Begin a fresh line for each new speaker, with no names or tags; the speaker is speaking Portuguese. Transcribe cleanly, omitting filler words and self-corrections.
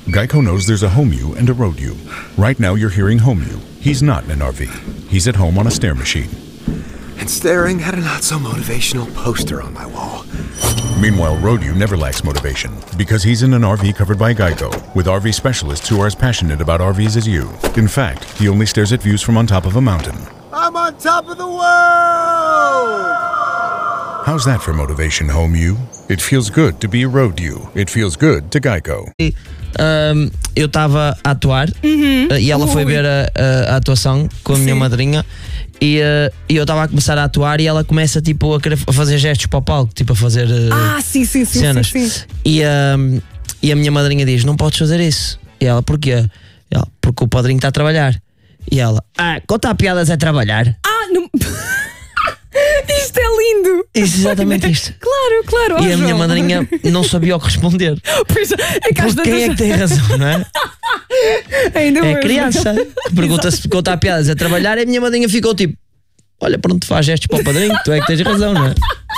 Geico knows there's a home you and a road you. Right now you're hearing home you. He's not in an RV. He's at home on a stair machine.
And staring at a not-so-motivational poster on my wall.
Meanwhile, road you never lacks motivation because he's in an RV covered by Geico with RV specialists who are as passionate about RVs as you. In fact, he only stares at views from on top of a mountain.
I'm on top of the world!
How's that for motivation, home you? It feels good to be a road you. It feels good to Geico.
Eu estava a atuar e ela foi ver a atuação com a minha madrinha e eu estava a começar a atuar e ela começa tipo a querer fazer gestos para o palco, tipo a fazer cenas.
Sim.
E a minha madrinha diz: não podes fazer isso. E ela: porquê? Ela: porque o padrinho está a trabalhar. E ela: contar piadas é trabalhar.
Não... Isto é lindo!
Exatamente isto.
Claro.
E a minha madrinha não sabia o que responder.
Pois é que
porque quem é que tem razão, não é?
Ainda
É a criança que pergunta se contar piadas é trabalhar e a minha madrinha ficou tipo: olha, pronto, faz gestos para o padrinho, tu é que tens razão, não é?